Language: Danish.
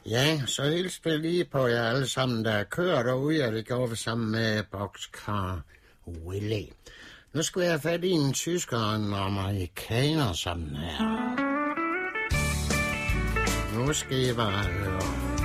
Ja, så hils vi lige på jer alle sammen, der kører derude, og det gjorde vi sammen med Boxcar Willy. Nu skal jeg have fat i en tysker og en amerikaner sammen her. Nu skal I bare høre.